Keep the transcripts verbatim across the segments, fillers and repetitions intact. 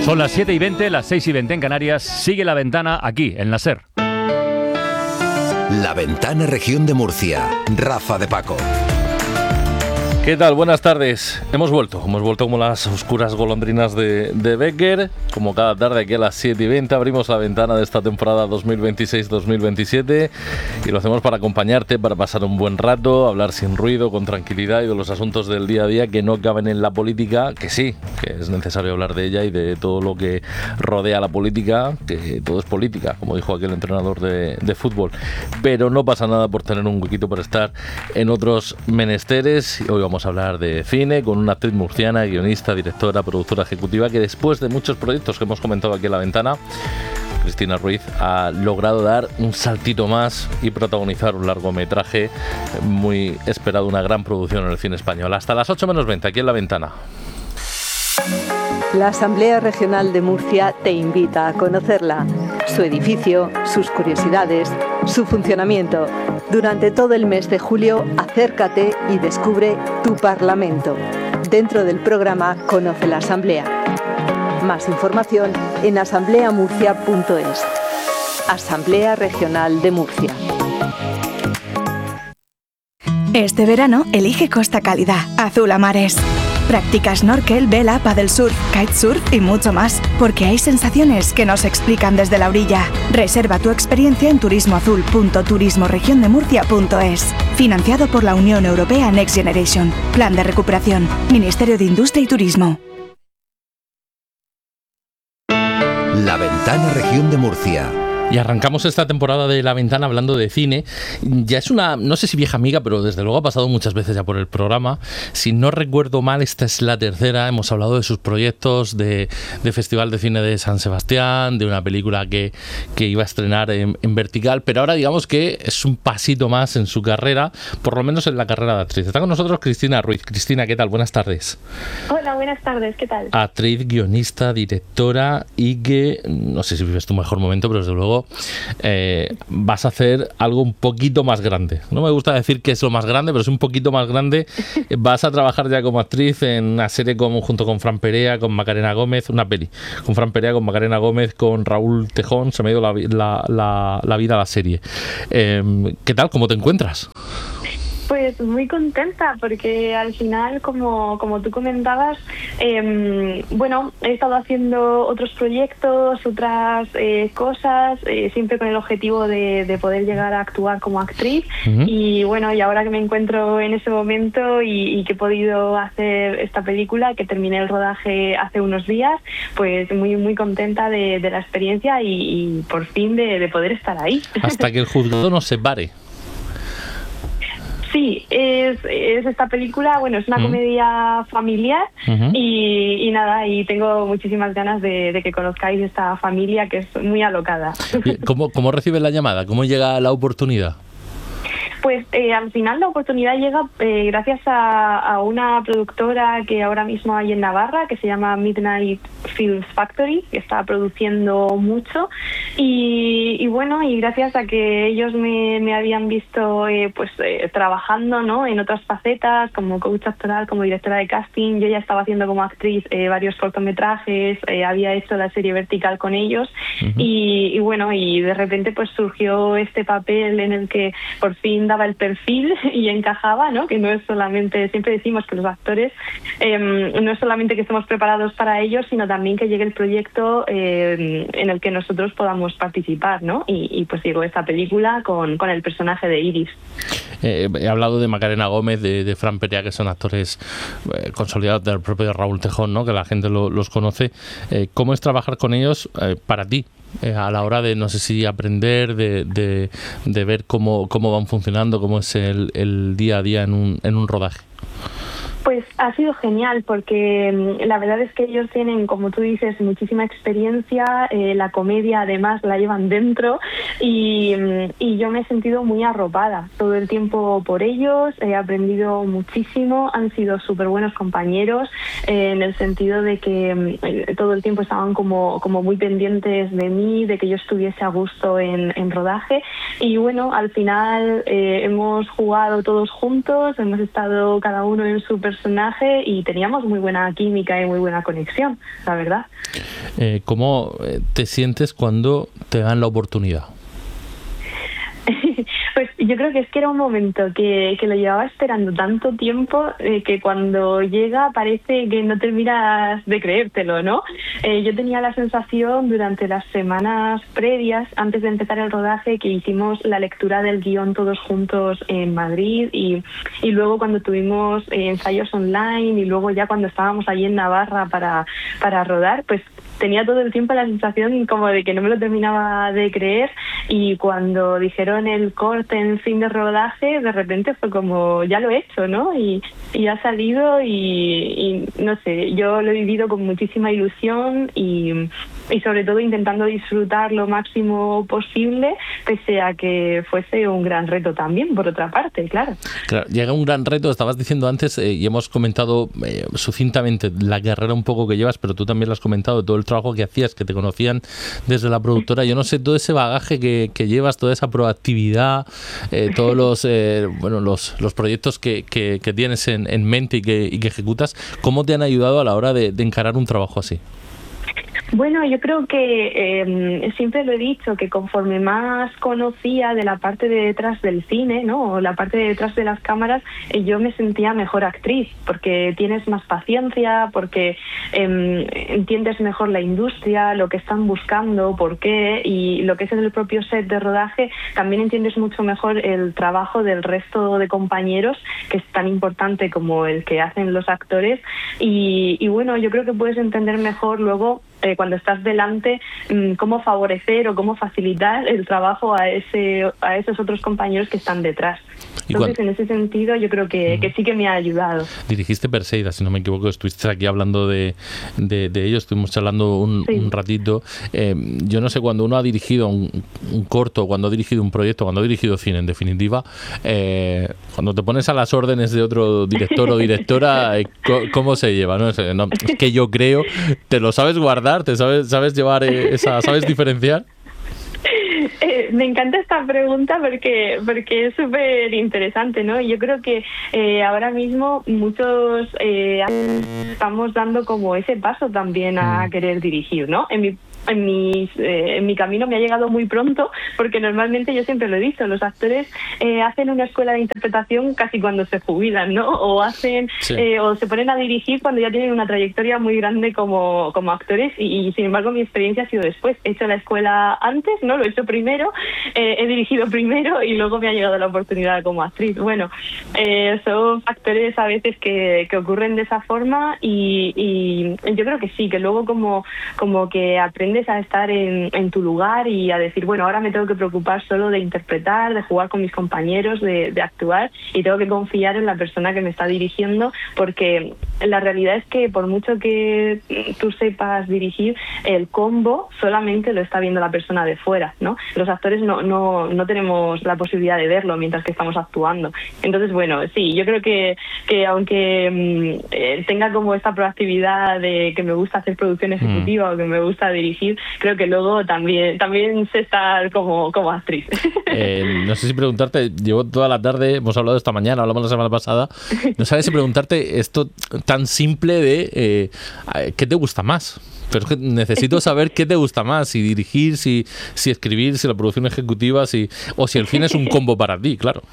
Son las siete y veinte, las seis y veinte en Canarias. Sigue La Ventana aquí, en la SER. La Ventana, región de Murcia. Rafa de Paco. ¿Qué tal? Buenas tardes. Hemos vuelto, hemos vuelto como las oscuras golondrinas de, de Becker. Como cada tarde aquí a las siete y veinte abrimos la ventana de esta temporada dos mil veintiséis dos mil veintisiete y lo hacemos para acompañarte, para pasar un buen rato, hablar sin ruido, con tranquilidad y de los asuntos del día a día que no caben en la política, que sí, que es necesario hablar de ella y de todo lo que rodea la política, que todo es política, como dijo aquel entrenador de, de fútbol. Pero no pasa nada por tener un huequito para estar en otros menesteres. Y hoy vamos Vamos a hablar de cine con una actriz murciana, guionista, directora, productora ejecutiva, que después de muchos proyectos que hemos comentado aquí en La Ventana, Cristina Ruiz ha logrado dar un saltito más y protagonizar un largometraje muy esperado, una gran producción en el cine español. Hasta las ocho menos veinte aquí en La Ventana. La Asamblea Regional de Murcia te invita a conocerla, su edificio, sus curiosidades, su funcionamiento. Durante todo el mes de julio, acércate y descubre tu Parlamento, dentro del programa Conoce la Asamblea. Más información en asamblea murcia punto es. Asamblea Regional de Murcia. Este verano, elige Costa Cálida, azul a mares. Practica snorkel, vela, paddle surf, kitesurf y mucho más, porque hay sensaciones que no se explican desde la orilla. Reserva tu experiencia en turismo azul punto turismo región de murcia punto es. Financiado por la Unión Europea Next Generation. Plan de recuperación. Ministerio de Industria y Turismo. La Ventana, región de Murcia. Y arrancamos esta temporada de La Ventana hablando de cine. Ya es una, no sé si vieja amiga, pero desde luego ha pasado muchas veces ya por el programa. Si no recuerdo mal, esta es la tercera. Hemos hablado de sus proyectos, de, de Festival de Cine de San Sebastián, de una película que, que iba a estrenar en, en Vertical, pero ahora digamos que es un pasito más en su carrera, por lo menos en la carrera de actriz. Está con nosotros Cristina Ruiz. Cristina, ¿qué tal? Buenas tardes. Hola, buenas tardes, ¿qué tal? Actriz, guionista, directora y que, no sé si vives tu mejor momento, pero desde luego Eh, vas a hacer algo un poquito más grande. No me gusta decir que es lo más grande, pero es un poquito más grande. Vas a trabajar ya como actriz en una serie como, junto con Fran Perea, con Macarena Gómez, una peli con Fran Perea, con Macarena Gómez, con Raúl Tejón. Se me ha ido la, la, la, la vida a la serie. Eh, ¿Qué tal? ¿Cómo te encuentras? Pues muy contenta porque al final, como, como tú comentabas, eh, bueno, he estado haciendo otros proyectos, otras eh, cosas, eh, siempre con el objetivo de, de poder llegar a actuar como actriz. Uh-huh. Y bueno, y ahora que me encuentro en ese momento y, y que he podido hacer esta película, que terminé el rodaje hace unos días, pues muy muy contenta de, de la experiencia y, y por fin de, de poder estar ahí. Hasta que el juzgado nos separe. Sí, es, es esta película, bueno, es una uh-huh. comedia familiar uh-huh. y, y nada, y tengo muchísimas ganas de, de que conozcáis esta familia que es muy alocada. ¿Cómo, cómo recibes la llamada? ¿Cómo llega la oportunidad? Pues eh, al final la oportunidad llega eh, gracias a, a una productora que ahora mismo hay en Navarra, que se llama Midnight Films Factory, que está produciendo mucho y, y bueno, y gracias a que ellos me, me habían visto eh, pues eh, trabajando, ¿no?, en otras facetas como coach actoral, como directora de casting. Yo ya estaba haciendo como actriz eh, varios cortometrajes, eh, había hecho la serie Vertical con ellos. Uh-huh. y, y bueno, y de repente pues surgió este papel en el que por fin daba el perfil y encajaba, ¿no? Que no es solamente, siempre decimos que los actores eh, no es solamente que estemos preparados para ellos, sino también que llegue el proyecto eh, en el que nosotros podamos participar, ¿no? Y, y pues llegó esta película con, con el personaje de Iris. Eh, he hablado de Macarena Gómez, de, de Fran Perea, que son actores eh, consolidados, del propio Raúl Tejón, ¿no?, que la gente lo, los conoce. Eh, ¿Cómo es trabajar con ellos eh, para ti? Eh, a la hora de, no sé si aprender, de, de, de ver cómo, cómo van funcionando, cómo es el, el día a día en un, en un rodaje. Pues ha sido genial porque la verdad es que ellos tienen, como tú dices, muchísima experiencia, eh, la comedia además la llevan dentro y, y yo me he sentido muy arropada todo el tiempo por ellos, he aprendido muchísimo, han sido súper buenos compañeros eh, en el sentido de que eh, todo el tiempo estaban como, como muy pendientes de mí, de que yo estuviese a gusto en, en rodaje y bueno, al final eh, hemos jugado todos juntos, hemos estado cada uno en su personaje personaje y teníamos muy buena química y muy buena conexión, la verdad. Eh, ¿Cómo te sientes cuando te dan la oportunidad? Pues yo creo que es que era un momento que, que lo llevaba esperando tanto tiempo eh, que cuando llega parece que no terminas de creértelo, ¿no? Eh, yo tenía la sensación durante las semanas previas, antes de empezar el rodaje, que hicimos la lectura del guión todos juntos en Madrid y, y luego cuando tuvimos eh, ensayos online y luego ya cuando estábamos allí en Navarra para, para rodar, pues tenía todo el tiempo la sensación como de que no me lo terminaba de creer y cuando dijeron el corte en fin de rodaje, de repente fue como, ya lo he hecho, ¿no? Y, y ha salido y, y no sé, yo lo he vivido con muchísima ilusión y, y sobre todo intentando disfrutar lo máximo posible, pese a que fuese un gran reto también, por otra parte, claro. Claro, llega un gran reto, estabas diciendo antes eh, y hemos comentado eh, sucintamente la carrera un poco que llevas, pero tú también lo has comentado, todo el trabajo que hacías, que te conocían desde la productora. Yo no sé, todo ese bagaje que, que llevas, toda esa proactividad, eh, todos los eh, bueno los, los proyectos que, que, que tienes en, en mente y que, y que ejecutas, ¿cómo te han ayudado a la hora de, de encarar un trabajo así? Bueno, yo creo que eh, siempre lo he dicho, que conforme más conocía de la parte de detrás del cine, ¿no? O la parte de detrás de las cámaras, eh, yo me sentía mejor actriz, porque tienes más paciencia, porque eh, entiendes mejor la industria, lo que están buscando, por qué, y lo que es en el propio set de rodaje, también entiendes mucho mejor el trabajo del resto de compañeros, que es tan importante como el que hacen los actores, y, y bueno, yo creo que puedes entender mejor luego Eh, cuando estás delante, mmm, cómo favorecer o cómo facilitar el trabajo a ese a esos otros compañeros que están detrás. Entonces, en ese sentido, yo creo que, que sí que me ha ayudado. Dirigiste Perseida, si no me equivoco, estuviste aquí hablando de, de, de ello, estuvimos charlando un, sí. un ratito. Eh, yo no sé, cuando uno ha dirigido un, un corto, cuando ha dirigido un proyecto, cuando ha dirigido cine, en definitiva, eh, cuando te pones a las órdenes de otro director o directora, eh, ¿cómo se lleva? ¿No? No, es que yo creo, ¿te lo sabes guardar? ¿Te sabes, sabes llevar esa, sabes diferenciar? Eh, me encanta esta pregunta porque porque es súper interesante, ¿no? Yo creo que eh, ahora mismo muchos eh, estamos dando como ese paso también a querer dirigir, ¿no? En mi En mi, eh, en mi camino me ha llegado muy pronto, porque normalmente, yo siempre lo he dicho, los actores eh, hacen una escuela de interpretación casi cuando se jubilan, ¿no? O hacen sí. eh, o se ponen a dirigir cuando ya tienen una trayectoria muy grande como, como actores y, y sin embargo mi experiencia ha sido después. He hecho la escuela antes, ¿no? Lo he hecho primero, eh, he dirigido primero y luego me ha llegado la oportunidad como actriz. Bueno, eh, son factores a veces que, que ocurren de esa forma y, y yo creo que sí, que luego como, como que aprendes a estar en, en tu lugar y a decir, bueno, ahora me tengo que preocupar solo de interpretar, de jugar con mis compañeros, de, de actuar, y tengo que confiar en la persona que me está dirigiendo, porque la realidad es que por mucho que tú sepas dirigir, el combo solamente lo está viendo la persona de fuera, ¿no? Los actores no, no, no tenemos la posibilidad de verlo mientras que estamos actuando. Entonces, bueno, sí, yo creo que, que aunque eh, tenga como esta proactividad de que me gusta hacer producción ejecutiva mm. o que me gusta dirigir, creo que luego también también sé estar como, como actriz. Eh, no sé si preguntarte, llevo toda la tarde, hemos hablado esta mañana, hablamos la semana pasada, no sabes si preguntarte esto tan simple de eh, ¿qué te gusta más? Pero es que necesito saber qué te gusta más, si dirigir, si, si escribir, si la producción ejecutiva, si o si el cine es un combo para ti, claro.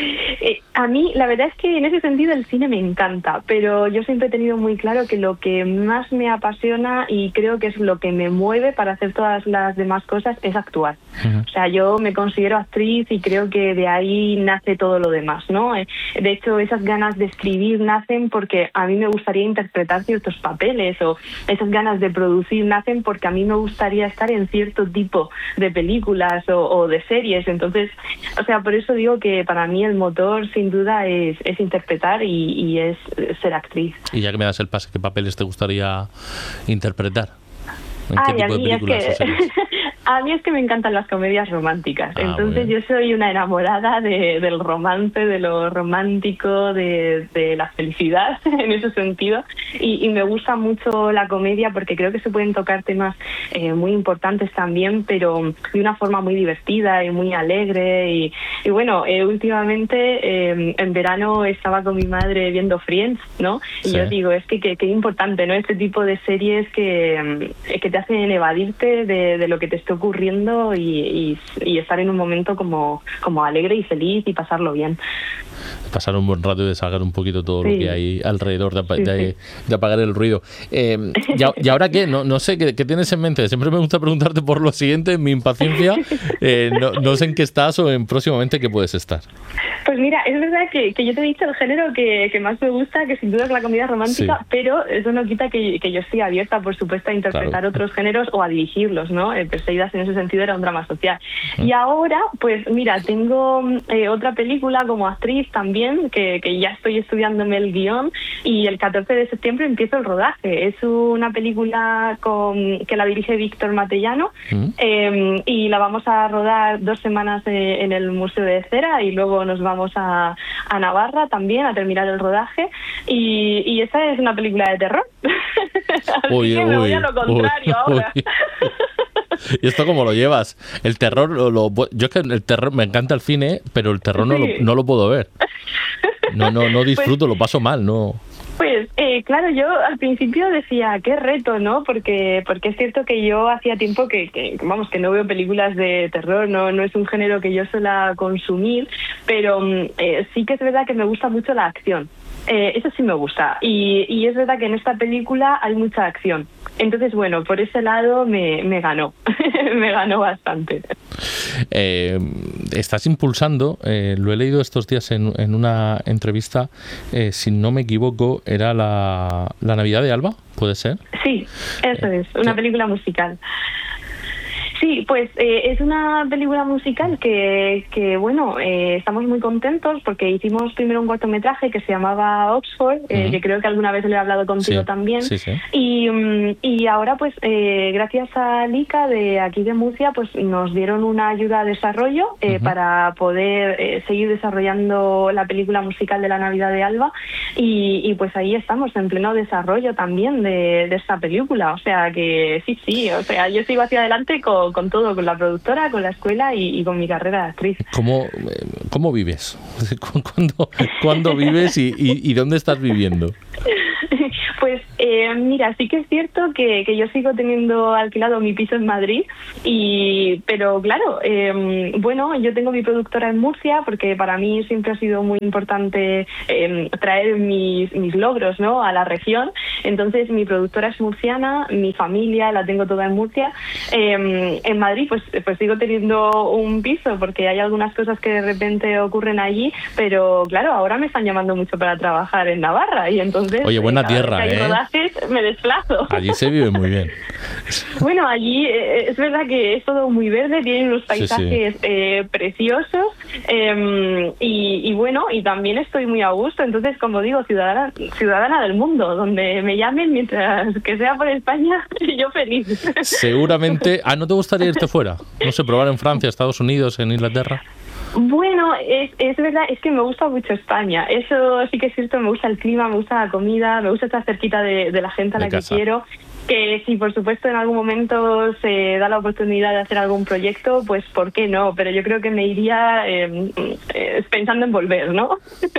Eh, a mí, la verdad es que en ese sentido el cine me encanta, pero yo siempre he tenido muy claro que lo que más me apasiona y creo que es lo que me mueve para hacer todas las demás cosas es actuar. Uh-huh. O sea, yo me considero actriz y creo que de ahí nace todo lo demás, ¿no? De hecho, esas ganas de escribir nacen porque a mí me gustaría interpretar ciertos papeles, o esas ganas de producir nacen porque a mí me gustaría estar en cierto tipo de películas o, o de series. Entonces, o sea, por eso digo que para mí el motor sin duda es, es interpretar y, y es ser actriz. Y ya que me das el pase, ¿qué papeles te gustaría interpretar? ¿En Ay, qué tipo a mí de películas es que A mí es que me encantan las comedias románticas, Ah, entonces muy yo soy una enamorada de, del romance, de lo romántico, de, de la felicidad en ese sentido, y, y me gusta mucho la comedia porque creo que se pueden tocar temas eh, muy importantes también, pero de una forma muy divertida y muy alegre. Y, y bueno, eh, últimamente eh, en verano estaba con mi madre viendo Friends, ¿no? Y Sí. yo digo, es que qué importante, ¿no? Este tipo de series que, que te hacen evadirte de, de lo que te esté ocurriendo y, y, y estar en un momento como, como alegre y feliz y pasarlo bien. Pasar un buen rato y desahogar un poquito todo Sí. lo que hay alrededor de, apa- Sí, de- sí. de apagar el ruido. Eh, ¿y, a- y ahora qué? No, no sé, ¿qué, qué tienes en mente? Siempre me gusta preguntarte por lo siguiente, mi impaciencia. Eh, no, no sé en qué estás o en próximamente qué puedes estar. Pues mira, es verdad que, que yo te he dicho el género que, que más me gusta, que sin duda es la comedia romántica, Sí. pero eso no quita que, que yo estoy abierta, por supuesto, a interpretar Claro. otros géneros o a dirigirlos, ¿no? Eh, Perseguidas en ese sentido era un drama social. Y ahora, pues mira, tengo eh, otra película como actriz también, que, que ya estoy estudiándome el guión, y el catorce de septiembre empiezo el rodaje. Es una película con, que la dirige Víctor Matellano, Mm. eh, y la vamos a rodar dos semanas eh, en el Museo de Cera y luego nos vamos a, a Navarra también a terminar el rodaje, y, y esa es una película de terror. Así Uy, que me voy uy, a lo contrario uy, ahora. uy. ¿Y esto cómo lo llevas? El terror, lo, lo- yo es que el terror, me encanta el cine, pero el terror no, Sí. lo, no lo puedo ver. No, no, no disfruto, lo paso mal, no. Pues eh, claro, yo al principio decía, qué reto, ¿no? Porque porque es cierto que yo hacía tiempo que, que vamos, que no veo películas de terror, no no es un género que yo suela consumir, pero mm, eh, sí que es verdad que me gusta mucho la acción. Eh, eso sí me gusta. Y, y es verdad que en esta película hay mucha acción. Entonces, bueno, por ese lado me, me ganó. me ganó bastante. Eh, estás impulsando, eh, lo he leído estos días en, en una entrevista, eh, si no me equivoco, era la, la Navidad de Alba, ¿puede ser? Sí, eso es, una película musical. Sí, pues eh, es una película musical que, que bueno, eh, estamos muy contentos porque hicimos primero un cortometraje que se llamaba Oxford, eh, Ujú. que creo que alguna vez le he hablado contigo Sí, también. sí, sí. Y, mm, y ahora, pues, eh, gracias a Lika de aquí de Murcia, pues nos dieron una ayuda a desarrollo eh, Ujú. para poder eh, seguir desarrollando la película musical de la Navidad de Alba. Y, y pues ahí estamos, en pleno desarrollo también de, de esta película. O sea que sí, sí, o sea, yo sigo hacia adelante con, con todo, con la productora, con la escuela y, y con mi carrera de actriz. ¿Cómo, eh, cómo vives? ¿Cuándo, cuándo vives y, y, y dónde estás viviendo? Pues eh, mira, sí que es cierto que, que yo sigo teniendo alquilado mi piso en Madrid, y pero claro, eh, bueno, yo tengo mi productora en Murcia porque para mí siempre ha sido muy importante eh, traer mis, mis logros, ¿no?, a la región. Entonces mi productora es murciana, mi familia la tengo toda en Murcia. Eh, en Madrid pues, pues sigo teniendo un piso porque hay algunas cosas que de repente ocurren allí, pero claro, ahora me están llamando mucho para trabajar en Navarra y entonces... Oye, buena eh, cada vez tierra, que hay ¿eh? rodajes, me desplazo. Allí se vive muy bien. Bueno, allí eh, es verdad que es todo muy verde, tienen unos Sí, paisajes sí. eh, preciosos, eh, y, y bueno, y también estoy muy a gusto. Entonces, como digo, ciudadana ciudadana del mundo, donde me llamen mientras que sea por España, yo feliz. Seguramente... Ah, ¿no te gustaría irte fuera? No sé, probar en Francia, Estados Unidos, en Inglaterra. Bueno, es, es verdad, es que me gusta mucho España. Eso sí que es cierto, me gusta el clima, me gusta la comida, me gusta estar cerquita de, de la gente a De la que casa. quiero. Que si por supuesto en algún momento se da la oportunidad de hacer algún proyecto, pues ¿por qué no? Pero yo creo que me iría eh, eh, pensando en volver, ¿no?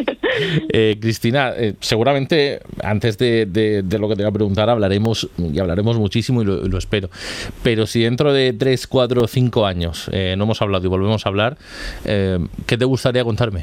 Eh, Cristina, eh, seguramente antes de, de, de lo que te voy a preguntar hablaremos y hablaremos muchísimo y lo, y lo espero. Pero si dentro de tres, cuatro o cinco años eh, no hemos hablado y volvemos a hablar, eh, ¿qué te gustaría contarme?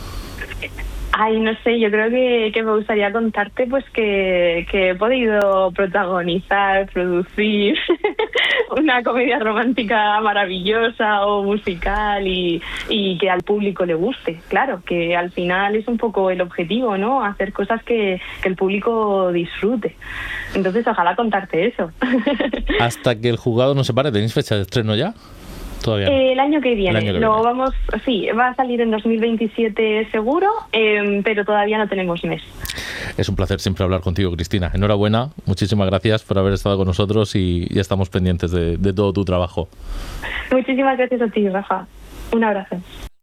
Ay, no sé, yo creo que, que me gustaría contarte pues que, que he podido protagonizar, producir una comedia romántica maravillosa o musical y, y que al público le guste. Claro, que al final es un poco el objetivo, ¿no? Hacer cosas que, que el público disfrute. Entonces, ojalá contarte eso. Hasta que el juzgado no se pare, ¿tenéis fecha de estreno ya? Todavía no. Eh, el año que viene, El año que lo viene. vamos, sí, va a salir en dos mil veintisiete seguro, eh, pero todavía no tenemos mes. Es un placer siempre hablar contigo, Cristina. Enhorabuena, muchísimas gracias por haber estado con nosotros y, y estamos pendientes de, de todo tu trabajo. Muchísimas gracias a ti, Rafa. Un abrazo.